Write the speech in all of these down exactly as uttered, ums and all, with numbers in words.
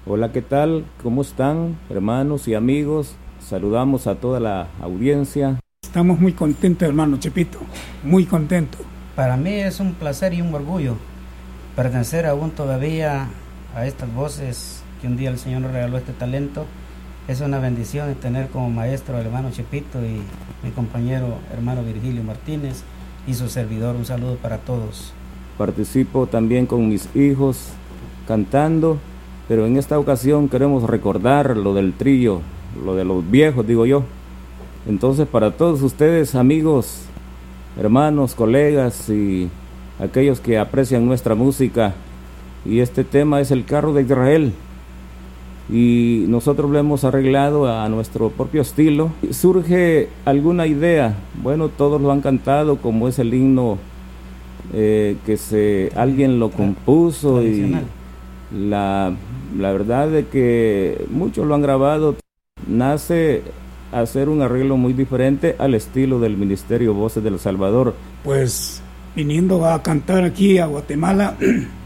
Hola, ¿qué tal? ¿Cómo están, hermanos y amigos? Saludamos a toda la audiencia. Estamos muy contentos, hermano Chepito, muy contentos. Para mí es un placer y un orgullo pertenecer aún todavía a estas voces que un día el Señor nos regaló este talento. Es una bendición de tener como maestro al hermano Chepito y mi compañero hermano Virgilio Martínez y su servidor. Un saludo para todos. Participo también con mis hijos cantando, pero en esta ocasión queremos recordar lo del trío, lo de los viejos, digo yo. Entonces, para todos ustedes, amigos, hermanos, colegas y aquellos que aprecian nuestra música, y este tema es El Carro de Israel, y nosotros lo hemos arreglado a nuestro propio estilo. Surge alguna idea, bueno, todos lo han cantado, como es el himno eh, que se alguien lo compuso, y la, la verdad de que muchos lo han grabado. Nace hacer un arreglo muy diferente al estilo del Ministerio Voces del Salvador. Pues viniendo a cantar aquí a Guatemala,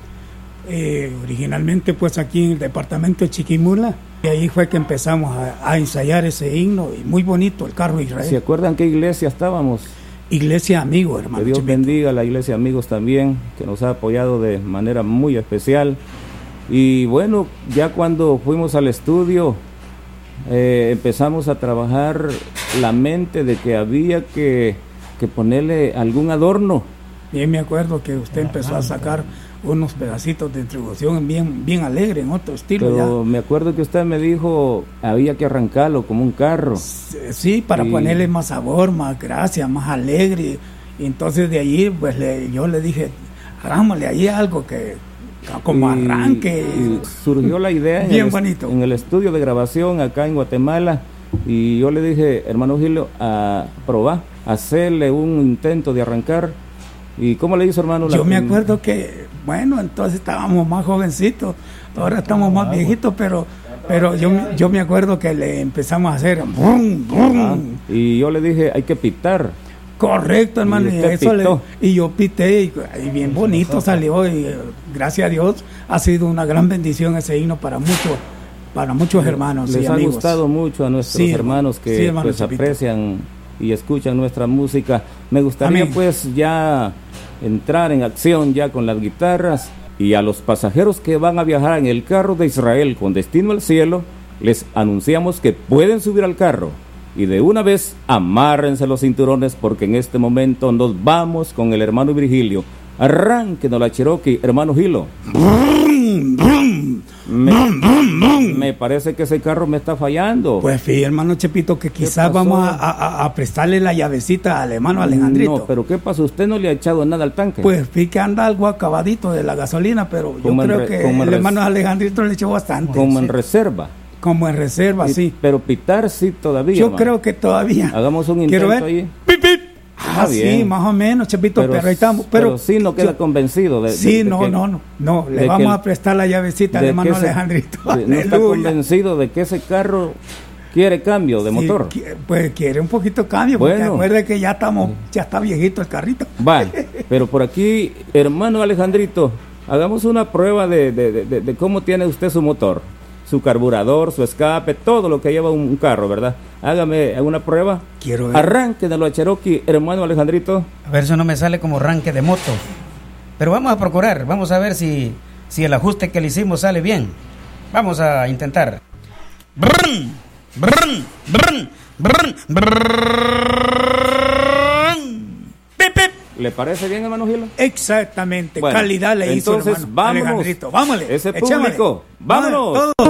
eh, originalmente pues aquí en el departamento de Chiquimula, y ahí fue que empezamos a, a ensayar ese himno, y muy bonito, El Carro de Israel. ¿Se acuerdan qué iglesia estábamos? Iglesia Amigos, hermano. Que Dios Chepito. bendiga a la Iglesia Amigos también, que nos ha apoyado de manera muy especial. Y bueno, ya cuando fuimos al estudio, Eh, empezamos a trabajar la mente de que había que, que ponerle algún adorno. Bien me acuerdo que usted empezó a sacar unos pedacitos de introducción bien, bien alegre, en otro estilo. Pero ya. Me acuerdo que usted me dijo había que arrancarlo como un carro. Sí, para y... ponerle más sabor, más gracia, más alegre. Y entonces de allí pues le, yo le dije, hagámosle ahí algo que como y, arranque. Y surgió la idea en bien el, bonito. en el estudio de grabación acá en Guatemala, y yo le dije, hermano Gilio, a probar, hacerle un intento de arrancar. ¿Y cómo le hizo, hermano? Yo la, me acuerdo que, bueno, entonces estábamos más jovencitos, ahora estamos más viejitos, pero pero yo, yo me acuerdo que le empezamos a hacer brum, brum. Ah, y yo le dije, hay que pitar. Correcto, hermano, y, y, eso le, y yo pité, y, y bien bonito salió, y gracias a Dios ha sido una gran bendición ese himno para muchos para muchos hermanos Les y ha amigos. gustado mucho a nuestros sí, hermanos que sí, hermano, pues aprecian y escuchan nuestra música. Me gustaría Amén. Pues ya entrar en acción ya con las guitarras, y a los pasajeros que van a viajar en el carro de Israel con destino al cielo, les anunciamos que pueden subir al carro. Y de una vez, amárrense los cinturones, porque en este momento nos vamos con el hermano Virgilio. Arránquenos la Cherokee, hermano Gilo. Me, me parece que ese carro me está fallando. Pues fíjate, hermano Chepito, que quizás vamos a, a, a prestarle la llavecita al hermano Alejandrito. No, pero ¿qué pasa? ¿Usted no le ha echado nada al tanque? Pues fíjate que anda algo acabadito de la gasolina, pero yo creo re, que el hermano Alejandrito le echó bastante. Como sí. en reserva. Como en reserva, y, sí. Pero pitar sí todavía. Yo hermano. creo que todavía. Hagamos un intento ahí. ¡Pip, pip! Ah, sí, más o menos, Chepito, pero, pero ahí estamos. Pero, pero sí no queda yo, convencido de, Sí, de, de no, que, no, no, no. Le vamos el, a prestar la llavecita al hermano ese, Alejandrito. De, no está convencido de que ese carro quiere cambio de sí, motor. Pues quiere un poquito cambio, porque bueno, acuerde que ya estamos, ya está viejito el carrito. Vale, pero por aquí, hermano Alejandrito, hagamos una prueba de, de, de, de, de cómo tiene usted su motor, su carburador, su escape, todo lo que lleva un, un carro, ¿verdad? Hágame una prueba. Quiero ver. Arranque de lo a Cherokee, hermano Alejandrito. A ver si no me sale como arranque de moto. Pero vamos a procurar, vamos a ver si, si el ajuste que le hicimos sale bien. Vamos a intentar. Brrn, brrn, brrn, brrn, brrn. Pip, pip. ¿Le parece bien, hermano Gilo? Exactamente, bueno, calidad le hizo, entonces, hermano vámonos, Alejandrito. Vámonos, ese público, vámonos. Todos.